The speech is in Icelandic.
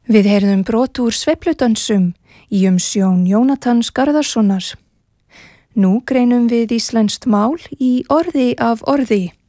Við heyrðum brot úr Sveifludönsum í umsjón Jónatans Garðarssonar. Nú greinum við íslenskt mál í orði af orði.